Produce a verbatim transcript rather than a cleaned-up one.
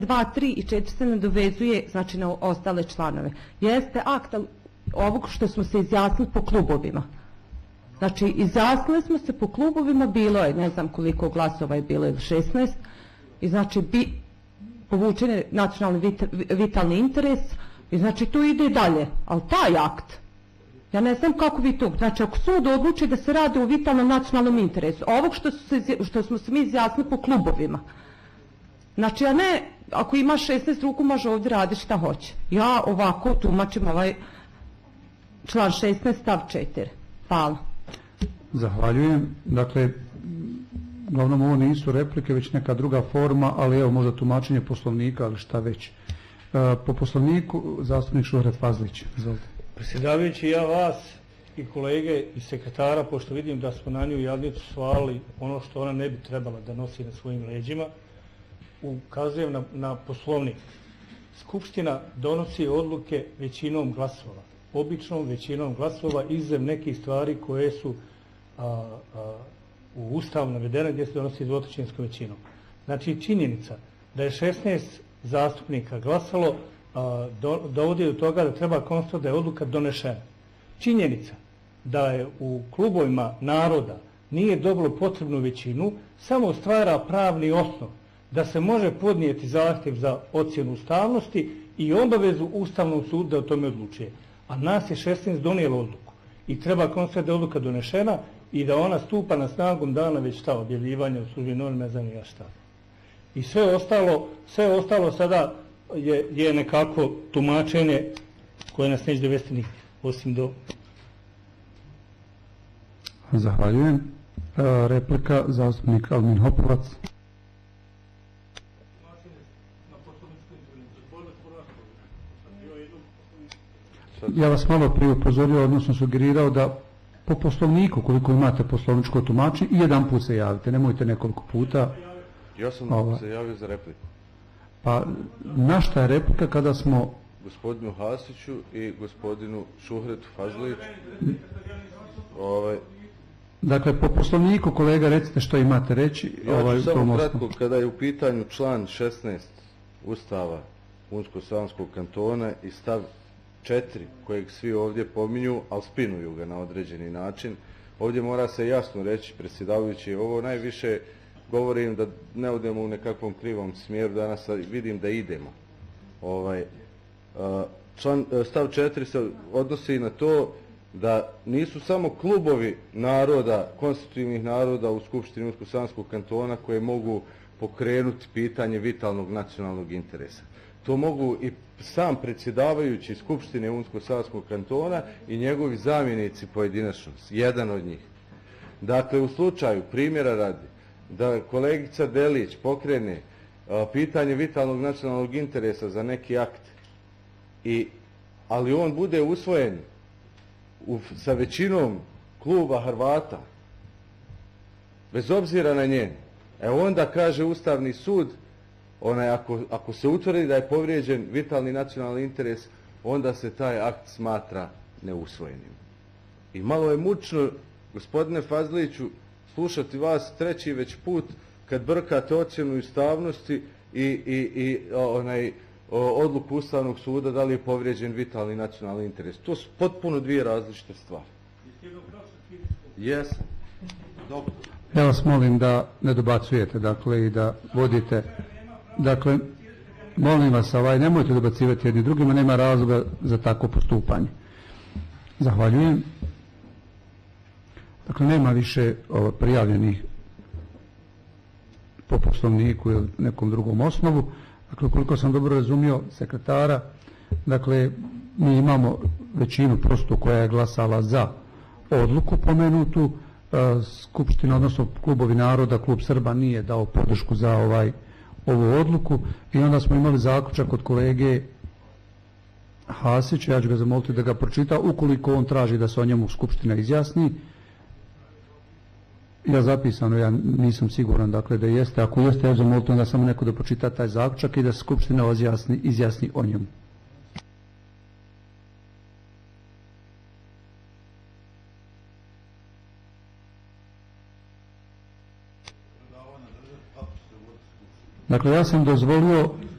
dva, tri i četiri se nadovezuje znači na ostale članove. Jeste akt ovog što smo se izjasnili po klubovima. Znači izjasnili smo se po klubovima, bilo je ne znam koliko glasova je bilo, šesnaest, i znači bi povučen je nacionalni vitalni interes i znači to ide dalje, ali taj akt ja ne znam kako vi to, znači ako sud odluči da se radi o vitalnom nacionalnom interesu, ovog što, se, što smo se mi izjasnili po klubovima, znači ja ne, ako ima šesnaest ruku može ovdje raditi šta hoće. Ja ovako tumačim ovaj član šesnaest stav četiri. Hvala. Zahvaljujem. Dakle, uglavnom ovo nisu replike, već neka druga forma, ali evo možda tumačenje poslovnika, ali šta već. E, po poslovniku, zastupnik Šuhret Fazlić. Izvolite. Predsjedavajući, ja vas i kolege i sekretara, pošto vidim da smo na nju javnicu svalili ono što ona ne bi trebala da nosi na svojim leđima, ukazujem na, na poslovnik. Skupština donosi odluke većinom glasova, običnom većinom glasova, izuzev nekih stvari koje su a, a, u Ustavu navedene gdje se donosi dvotrećinskom većinom. Znači činjenica da je šesnaest zastupnika glasalo a, do, dovodi do toga da treba konstatovati da je odluka donešena. Činjenica da je u klubovima naroda nije dobilo potrebnu većinu, samo stvara pravni osnov da se može podnijeti zahtjev za ocjenu ustavnosti i obavezu Ustavnom sudu da o tome odlučuje. A nas je šesnaest donijelo odluku i treba konstatovati da je odluka donešena i da ona stupa na snagom dana već šta objavljivanja u službi novina, ne znam ja šta. I sve ostalo, sve ostalo sada je, je nekako tumačenje koje nas neće dovesti nigdje, osim do... Zahvaljujem. E, replika, zastupnik Almin Hopovac. Ja vas malo prije upozorio, odnosno sugerirao da po poslovniku, koliko imate poslovničko tumačenje, i jedan put se javite, nemojte nekoliko puta. Ja sam Ova. se javio za repliku. Pa, na šta je replika kada smo... Gospodinu Hasiću i gospodinu Šuhretu Fazliću. Ovaj... Dakle, po poslovniku, kolega, recite što imate reći. Ja ću ovaj, samo kratko, kada je u pitanju član šesnaest Ustava Unsko-Sanskog kantona i stav četiri, kojeg svi ovdje pominju, ali spinuju ga na određeni način. Ovdje mora se jasno reći, predsjedavajući, ovo najviše govorim da ne odemo u nekakvom krivom smjeru, danas vidim da idemo. Ovaj, član, stav četiri se odnosi na to da nisu samo klubovi naroda, konstitutivnih naroda u Skupštini Unsko-Sanskog kantona koje mogu pokrenuti pitanje vitalnog nacionalnog interesa. To mogu i sam predsjedavajući Skupštine Unsko-Sanskog kantona i njegovi zamjenici pojedinačno, jedan od njih. Dakle, u slučaju, primjera radi, da kolegica Delić pokrene a, pitanje vitalnog nacionalnog interesa za neki akt, i, ali on bude usvojen u, sa većinom kluba Hrvata, bez obzira na njen, e onda kaže Ustavni sud, onaj, ako, ako se utvrdi da je povrijeđen vitalni nacionalni interes, onda se taj akt smatra neusvojenim. I malo je mučno, gospodine Fazliću, slušati vas treći već put kad brkate ocjenu ustavnosti i, i, i onaj, o, odluku Ustavnog suda da li je povrijeđen vitalni nacionalni interes. To su potpuno dvije različite stvari. Jesam. Dobro. Ja vas molim da ne dobacujete, dakle, i da vodite... Dakle, molim vas, ovaj, nemojte dobacivati jedni drugima, nema razloga za takvo postupanje. Zahvaljujem. Dakle, nema više o, prijavljenih po poslovniku ili nekom drugom osnovu. Dakle, koliko sam dobro razumio sekretara, dakle, mi imamo većinu prostu koja je glasala za odluku pomenutu. E, Skupština, odnosno klubovi naroda, klub Srba nije dao podršku za ovaj ovu odluku i onda smo imali zaključak od kolege Hasića, ja ću ga zamoliti da ga pročita, ukoliko on traži da se o njemu Skupština izjasni. Ja zapisano, ja nisam siguran dakle da jeste, ako jeste ja zamoliti onda samo neko da pročita taj zaključak i da se Skupština izjasni, izjasni o njemu. Dakle, ja sam dozvolio